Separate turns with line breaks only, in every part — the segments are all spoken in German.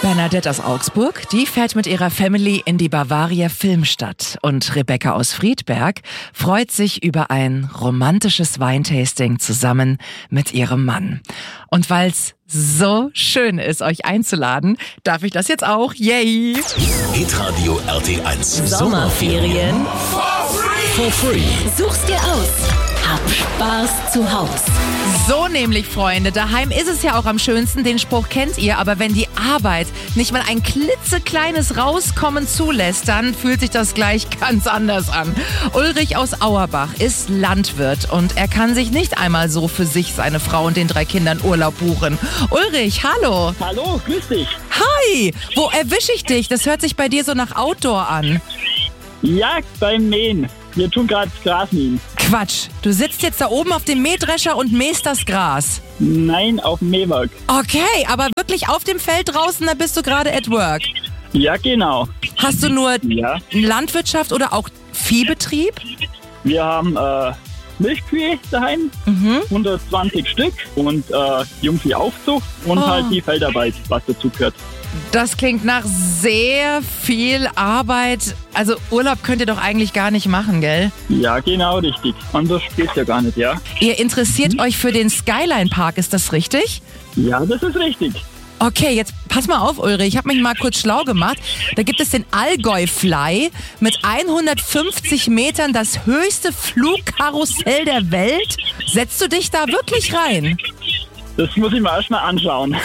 Bernadette aus Augsburg, die fährt mit ihrer Family in die Bavaria Filmstadt. Und Rebecca aus Friedberg freut sich über ein romantisches Weintasting zusammen mit ihrem Mann. Und weil's so schön ist, euch einzuladen, darf ich das jetzt auch. Yay!
Hitradio RT1
Sommerferien
for free.
Such's dir aus. Hab Spaß zu Haus.
So nämlich, Freunde. Daheim ist es ja auch am schönsten, den Spruch kennt ihr, aber wenn die Arbeit nicht mal ein klitzekleines Rauskommen zulässt, dann fühlt sich das gleich ganz anders an. Ulrich aus Auerbach ist Landwirt und er kann sich nicht einmal so für sich, seine Frau und den 3 Kindern Urlaub buchen. Ulrich, hallo.
Hallo, grüß dich.
Hi, wo erwische ich dich? Das hört sich bei dir so nach Outdoor an.
Jagd beim Mähen. Wir tun gerade das Gras mähen.
Quatsch, du sitzt jetzt da oben auf dem Mähdrescher und mähst das Gras.
Nein, auf dem Mähwerk.
Okay, aber wirklich auf dem Feld draußen, da bist du gerade at work.
Ja, genau.
Hast du nur
Ja.
Landwirtschaft oder auch Viehbetrieb?
Wir haben Milchkühe daheim, 120 Stück und Jungviehaufzucht und halt die Feldarbeit, was dazu gehört.
Das klingt nach sehr viel Arbeit. Also Urlaub könnt ihr doch eigentlich gar nicht machen, gell?
Ja, genau, richtig. Anders geht's ja gar nicht, ja?
Ihr interessiert euch für den Skyline Park, ist das richtig?
Ja, das ist richtig.
Okay, jetzt pass mal auf, Ulrich. Ich habe mich mal kurz schlau gemacht. Da gibt es den Allgäu Fly mit 150 Metern, das höchste Flugkarussell der Welt. Setzt du dich da wirklich rein?
Das muss ich mir erstmal anschauen.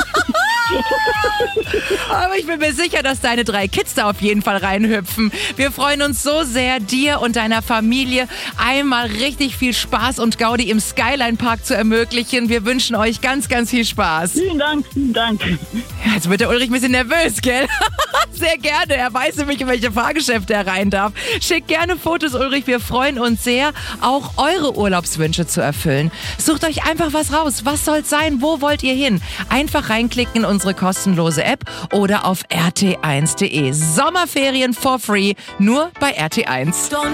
Aber ich bin mir sicher, dass deine 3 Kids da auf jeden Fall reinhüpfen. Wir freuen uns so sehr, dir und deiner Familie einmal richtig viel Spaß und Gaudi im Skyline Park zu ermöglichen. Wir wünschen euch ganz, ganz viel Spaß.
Vielen Dank, vielen Dank.
Jetzt wird der Ulrich ein bisschen nervös, gell? Sehr gerne. Er weiß nämlich, in welche Fahrgeschäfte er rein darf. Schickt gerne Fotos, Ulrich. Wir freuen uns sehr, auch eure Urlaubswünsche zu erfüllen. Sucht euch einfach was raus. Was soll's sein? Wo wollt ihr hin? Einfach reinklicken in unsere kostenlose App oder auf rt1.de. Sommerferien for free, nur bei RT1.